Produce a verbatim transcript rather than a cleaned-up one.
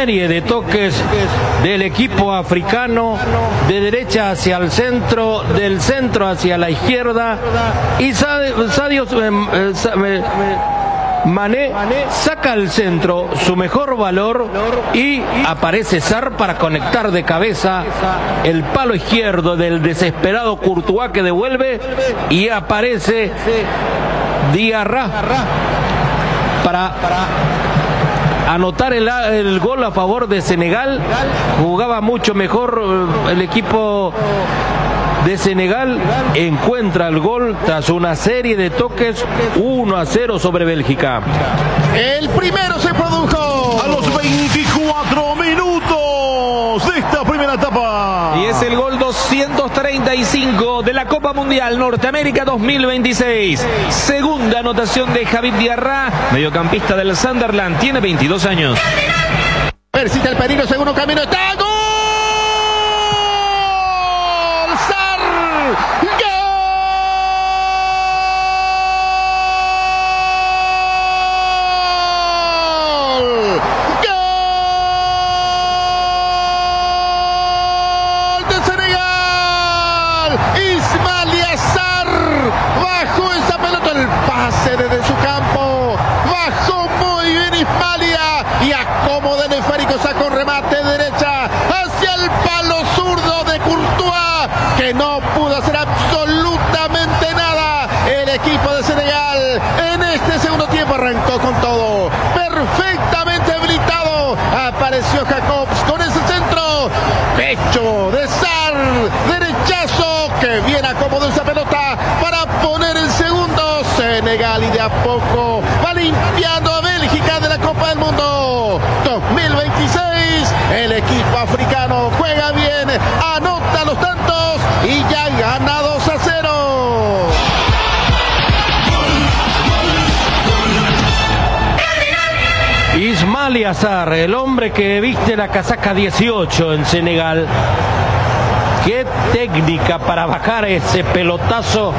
serie de toques del equipo africano, de derecha hacia el centro, del centro hacia la izquierda, y Sadio eh, eh, Mané saca al centro su mejor valor y aparece Sarr para conectar de cabeza el palo izquierdo del desesperado Courtois, que devuelve, y aparece Diarra para anotar el, el gol a favor de Senegal. Jugaba mucho mejor el equipo de Senegal, encuentra el gol tras una serie de toques. Uno a cero sobre Bélgica. El primero se produjo a los veinticuatro minutos de esta primera etapa. Y es el gol doscientos treinta y cinco de la Copa Mundial Norteamérica dos mil veintiséis. Segunda anotación de Javid Diarra, mediocampista del Sunderland, tiene veintidós años. Persiste el peligro, segundo camino, está ¡gol! Ismalia Sarr bajó esa pelota, el pase desde su campo, bajó muy bien Ismalia y acomoda en el esférico, sacó un remate derecha hacia el palo zurdo de Courtois, que no pudo hacer absolutamente nada. El equipo de Senegal en este segundo tiempo arrancó con todo, perfectamente habilitado. Apareció Jacobs con ese centro, pecho de Sarr, derechazo, que bien acomodó esa pelota para poner el segundo. Senegal, y de a poco va limpiando a Bélgica de la Copa del Mundo dos mil veintiséis. El equipo africano juega bien, anota los tantos y ya gana dos a cero. Ismalia Sarr, el hombre que viste la casaca dieciocho en Senegal. Qué técnica para bajar ese pelotazo